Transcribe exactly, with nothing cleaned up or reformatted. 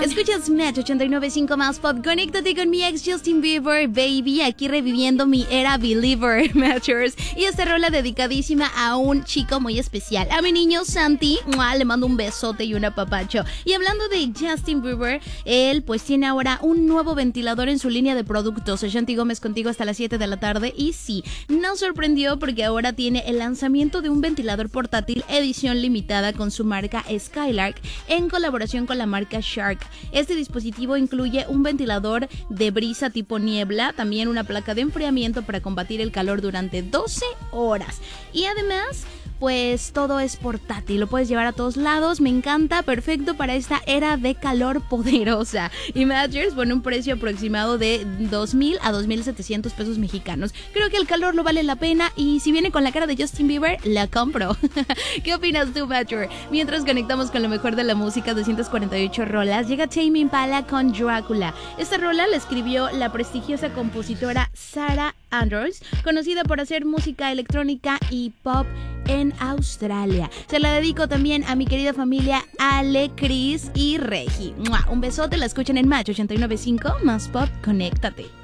Escuchas Match ochenta y nueve punto cinco más pop. Conéctate con mi ex Justin Bieber, baby. Aquí reviviendo mi era Believer, Matchers. Y esta rola dedicadísima a un chico muy especial. A mi niño Santi. ¡Mua! Le mando un besote y un apapacho. Y hablando de Justin Bieber, él pues tiene ahora un nuevo ventilador en su línea de productos. Shanti Gómez contigo hasta las siete de la tarde. Y sí, nos sorprendió porque ahora tiene el lanzamiento de un ventilador portátil edición limitada con su marca Skylark en colaboración con la marca Shark. Este dispositivo incluye un ventilador de brisa tipo niebla, también una placa de enfriamiento para combatir el calor durante doce horas. Y además, pues todo es portátil, lo puedes llevar a todos lados, me encanta, perfecto para esta era de calor poderosa. Y Matchers pone un precio aproximado de dos mil a dos mil setecientos pesos mexicanos. Creo que el calor lo vale la pena y si viene con la cara de Justin Bieber, la compro. ¿Qué opinas tú, Matcher? Mientras conectamos con lo mejor de la música, doscientas cuarenta y ocho rolas, llega Tame Impala con Drácula. Esta rola la escribió la prestigiosa compositora Sarah Andrews, conocida por hacer música electrónica y pop en Australia. Se la dedico también a mi querida familia Ale, Chris y Regi. ¡Mua! Un besote, la escuchan en Match ochenta y nueve punto cinco más pop, conéctate.